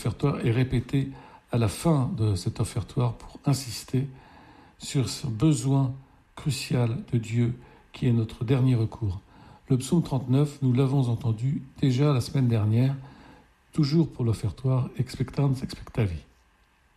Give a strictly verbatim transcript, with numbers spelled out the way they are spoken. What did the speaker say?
offertoire est répété à la fin de cet offertoire pour insister sur ce besoin crucial de Dieu qui est notre dernier recours. Le psaume trente-neuf, nous l'avons entendu déjà la semaine dernière, toujours pour l'offertoire Expectans Expectavi.